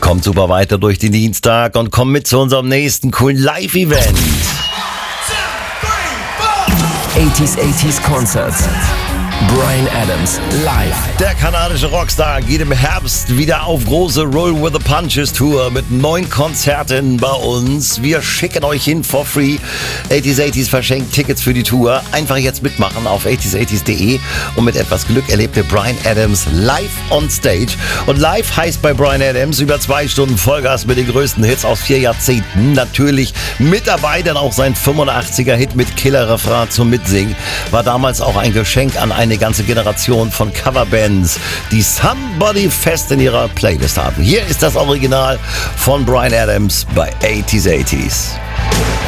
Kommt super weiter durch den Dienstag und kommt mit zu unserem nächsten coolen Live-Event. 80s Concerts. Bryan Adams live. Der kanadische Rockstar geht im Herbst wieder auf große Roll with the Punches Tour mit 9 Konzerten bei uns. Wir schicken euch hin for free. 80s verschenkt Tickets für die Tour. Einfach jetzt mitmachen auf 80s.de und mit etwas Glück erlebt ihr Bryan Adams live on stage. Und live heißt bei Bryan Adams über 2 Stunden Vollgas mit den größten Hits aus 4 Jahrzehnten. Natürlich mit dabei dann auch sein 85er Hit mit Killer-Refrain zum Mitsingen. War damals auch ein Geschenk an eine ganze Generation von Coverbands, die Somebody fest in ihrer Playlist haben. Hier ist das Original von Bryan Adams bei 80s.